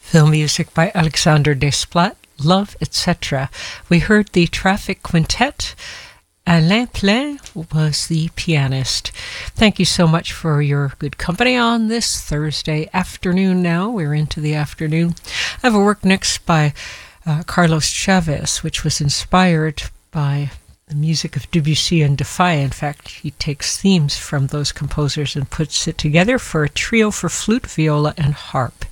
Film music by Alexander Desplat, Love, etc. We heard the Traffic Quintet. Alain Plein was the pianist. Thank you so much for your good company on this Thursday afternoon now. We're into the afternoon. I have a work next by Carlos Chavez, which was inspired by the music of Debussy and Dufay. In fact, he takes themes from those composers and puts it together for a trio for flute, viola, and harp.